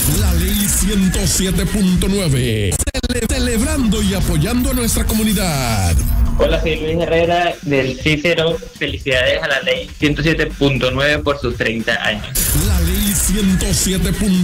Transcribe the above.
La ley 107.9. Celebrando y apoyando a nuestra comunidad. Hola, soy Luis Herrera del Cícero. Felicidades a la ley 107.9 por sus 30 años. La ley 107.